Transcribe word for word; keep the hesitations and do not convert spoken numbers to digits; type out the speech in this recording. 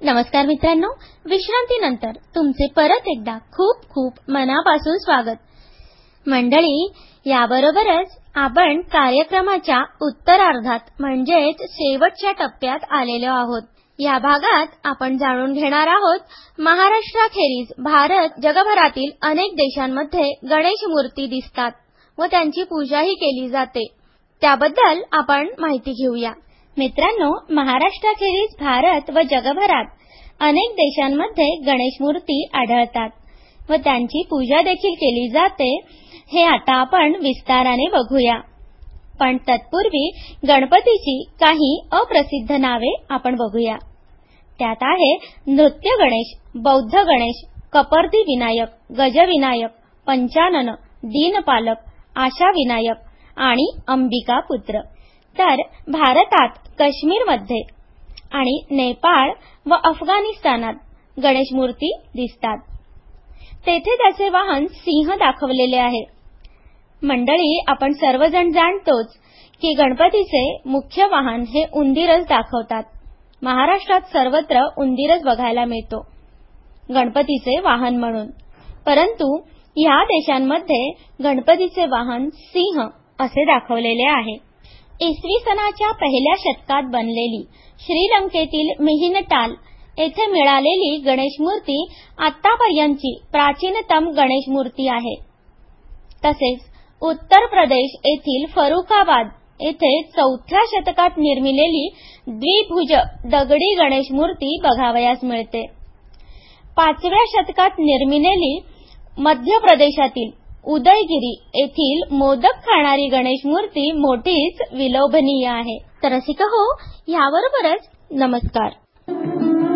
नमस्कार मित्रांनो, विश्रांतीनंतर तुमचे परत एकदा खूप खूप मनापासून स्वागत. मंडळी, याबरोबरच आपण कार्यक्रमाच्या उत्तरार्धात म्हणजेच शेवटच्या टप्प्यात आलेलो आहोत. या भागात आपण जाणून घेणार आहोत महाराष्ट्राखेरीज भारत जगभरातील अनेक देशांमध्ये गणेश मूर्ती दिसतात व त्यांची पूजाही केली जाते. त्याबद्दल आपण माहिती घेऊया. मित्रांनो, महाराष्ट्राखेरीज भारत व जगभरात अनेक देशांमध्ये गणेश मूर्ती आढळतात व त्यांची पूजा देखील केली जाते. हे आता आपण विस्ताराने बघूया. पण तत्पूर्वी गणपतीची काही अप्रसिद्ध नावे आपण बघूया. त्यात आहे नृत्य गणेश, बौद्ध गणेश, कपर्दी विनायक, गजविनायक, पंचानन, दीनपालक, आशा विनायक आणि अंबिका पुत्र. तर भारतात काश्मीरमध्ये आणि नेपाळ व अफगाणिस्तानात गणेश मूर्ती दिसतात. तेथे त्याचे वाहन सिंह दाखवलेले आहे. मंडळी, आपण सर्वजण जाणतोच की गणपतीचे मुख्य वाहन हे उंदीरच दाखवतात. महाराष्ट्रात सर्वत्र उंदीरच बघायला मिळतो गणपतीचे वाहन म्हणून. परंतु या देशांमध्ये गणपतीचे वाहन सिंह असे दाखवलेले आहे. इसवी सनाच्या पहिल्या शतकात बनलेली श्रीलंकेतील मिहिनटाल येथे मिळालेली गणेश मूर्ती आतापर्यंतची प्राचीनतम गणेश मूर्ती आहे. तसेच उत्तर प्रदेश येथील फरुखाबाद येथे चौथ्या शतकात निर्मिलेली द्विभुज दगडी गणेश मूर्ती बघावयास मिळते. पाचव्या शतकात निर्मिलेली मध्य प्रदेशातील उदयगिरी येथील मोदक खाणारी गणेश मूर्ती मोठीच विलोभनीय आहे. तर रसिका हो, याबरोबरच नमस्कार.